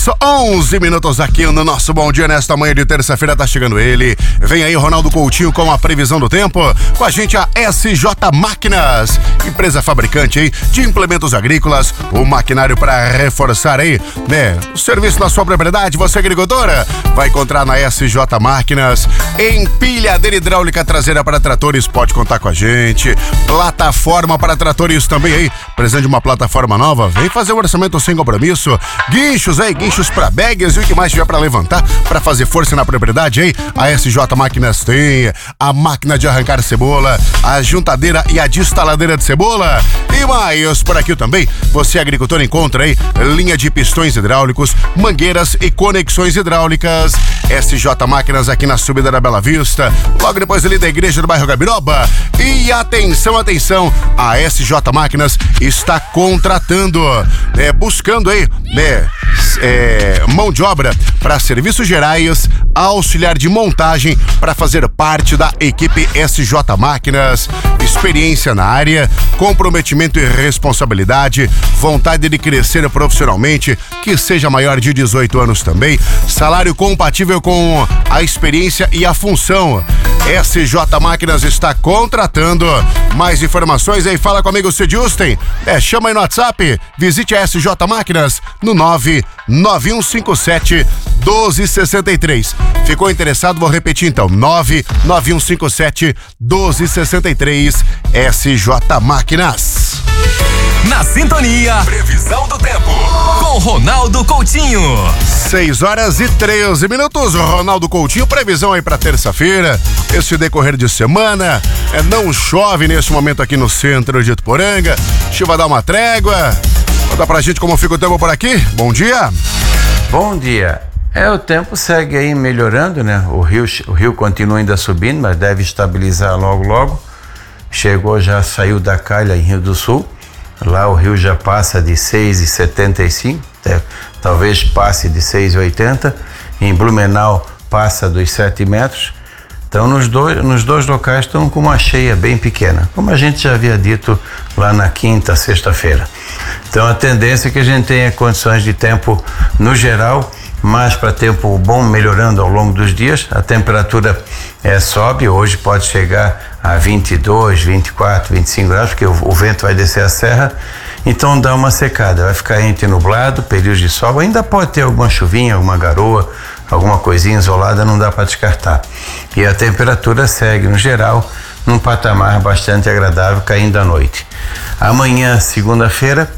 Só 11 minutos aqui no nosso Bom Dia nesta manhã de terça-feira, tá chegando ele. Vem aí Ronaldo Coutinho com a previsão do tempo. Com a gente a SJ Máquinas, empresa fabricante aí de implementos agrícolas, o maquinário para reforçar aí, o serviço da sua propriedade. Você agricultora vai encontrar na SJ Máquinas. Empilhadeira hidráulica traseira para tratores, pode contar com a gente. Plataforma para tratores também aí, precisando de uma plataforma nova, vem fazer o orçamento sem compromisso. Guinchos aí, guinchos para bags e o que mais tiver para levantar, para fazer força na propriedade aí, a SJ Máquinas tem a máquina de arrancar cebola, a juntadeira e a destaladeira de cebola e mais. Por aqui também, você agricultor encontra aí linha de pistões hidráulicos, mangueiras e conexões hidráulicas. SJ Máquinas aqui na subida da Bela Vista, logo depois ali da igreja do bairro Gabiroba. E atenção, a SJ Máquinas está contratando, buscando aí, mão de obra para serviços gerais, auxiliar de montagem para fazer parte da equipe SJ Máquinas. Experiência na área, comprometimento e responsabilidade, vontade de crescer profissionalmente, que seja maior de 18 anos também, salário compatível com a experiência e a função. SJ Máquinas está contratando. Mais informações aí, fala comigo, Cid Justen. Chama aí no WhatsApp, visite a SJ Máquinas no 99157-1263. Ficou interessado? Vou repetir então, 99157-1263, SJ Máquinas. Na sintonia, previsão do tempo, com Ronaldo Coutinho. 6h13. Ronaldo Coutinho, previsão aí pra terça-feira, esse decorrer de semana. Não chove nesse momento aqui no centro de Ituporanga. Chuva dá uma trégua. Conta pra gente como fica o tempo por aqui. Bom dia. Bom dia. O tempo segue aí melhorando, né? O rio continua ainda subindo, mas deve estabilizar logo. Saiu da calha em Rio do Sul. Lá o rio já passa de 6,75, talvez passe de 6,80. Em Blumenau passa dos 7 metros. Então nos dois locais estão com uma cheia bem pequena, como a gente já havia dito lá na quinta, sexta-feira. Então a tendência é que a gente tenha condições de tempo no geral, mas para tempo bom, melhorando ao longo dos dias. A temperatura sobe, hoje pode chegar a 22, 24, 25 graus, porque o vento vai descer a serra, então dá uma secada, vai ficar entre nublado, períodos de sol, ainda pode ter alguma chuvinha, alguma garoa, alguma coisinha isolada, não dá para descartar. E a temperatura segue, no geral, num patamar bastante agradável, caindo à noite. Amanhã, segunda-feira,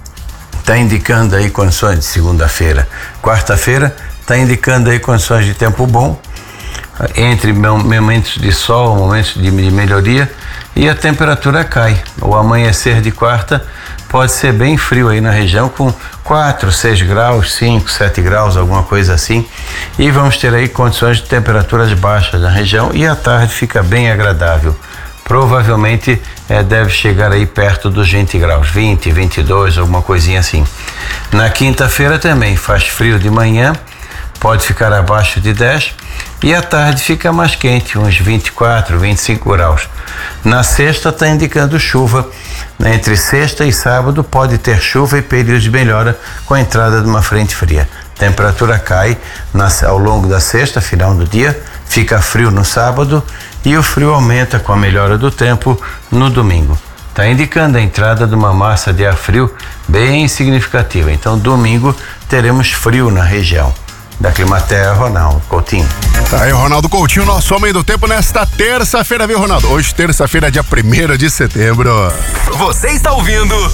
está indicando aí condições de segunda-feira. Quarta-feira está indicando aí condições de tempo bom, entre momentos de sol, momentos de melhoria, e a temperatura cai. O amanhecer de quarta pode ser bem frio aí na região, com 4, 6 graus, 5, 7 graus, alguma coisa assim. E vamos ter aí condições de temperaturas baixas na região, e à tarde fica bem agradável. Provavelmente deve chegar aí perto dos 20 graus, 20, 22, alguma coisinha assim. Na quinta-feira também faz frio de manhã, pode ficar abaixo de 10, e à tarde fica mais quente, uns 24, 25 graus. Na sexta está indicando chuva. Entre sexta e sábado pode ter chuva e períodos de melhora com a entrada de uma frente fria. Temperatura cai ao longo da sexta, final do dia, fica frio no sábado e o frio aumenta com a melhora do tempo no domingo. Está indicando a entrada de uma massa de ar frio bem significativa. Então, domingo teremos frio na região. Da Climatea, Ronaldo Coutinho. Tá aí o Ronaldo Coutinho, nosso homem do tempo nesta terça-feira, viu, Ronaldo? Hoje, terça-feira, dia 1º de setembro. Você está ouvindo